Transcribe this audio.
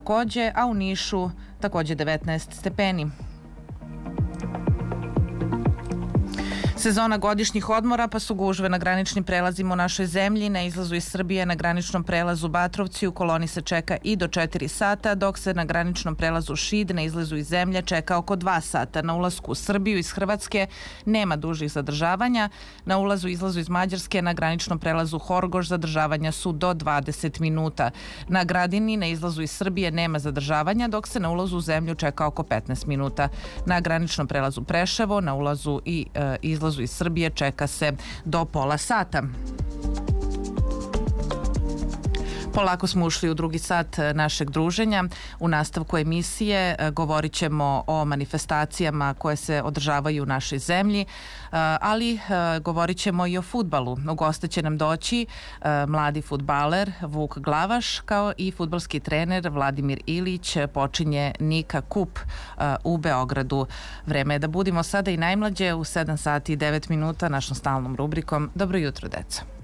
takođe, a u Nišu takođe 19 stepeni. Sezona godišnjih odmora pa su gužve na graničnim prelazima u našoj zemlji. Na izlazu iz Srbije na graničnom prelazu Batrovci u koloni se čeka i do 4 sata, dok se na graničnom prelazu Šid na izlazu iz zemlje čeka oko 2 sata. Na ulasku u Srbiju iz Hrvatske nema dužih zadržavanja. Na ulazu i izlazu iz Mađarske na graničnom prelazu Horgoš zadržavanja su do 20 minuta. Na Gradini na izlazu iz Srbije nema zadržavanja, dok se na ulazu u zemlju čeka oko 15 minuta. Na graničnom prelazu Preševo na ulazu i izlazu iz Srbije čeka se do pola sata. Polako smo ušli u drugi sat našeg druženja. U nastavku emisije govorit ćemo o manifestacijama koje se održavaju u našoj zemlji, ali govorit ćemo i o fudbalu. U goste će nam doći mladi fudbaler Vuk Glavaš, kao i fudbalski trener Vladimir Ilić. Počinje Nika Kup u Beogradu. Vreme je da budimo sada i najmlađe u 7 sati i 9 minuta našom stalnom rubrikom Dobro jutro, deco.